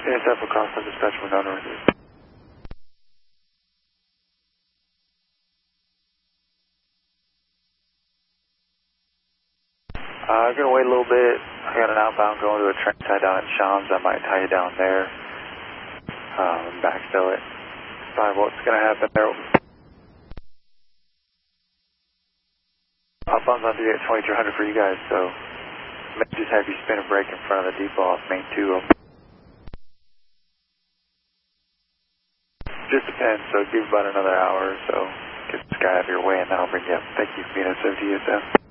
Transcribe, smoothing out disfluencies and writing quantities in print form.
ASF across the dispatch window north. I'm going to wait a little bit. I got an outbound going to a train tie down at Shams. I might tie you down there. Backfill it. Find what's going to happen there. Outbound's on 2200 for you guys, so may just have you spin a brake in front of the depot off main 2. Just depends, so give about another hour or so. Get this guy out of your way and then I'll bring you up. Thank you, Mina 70 USF.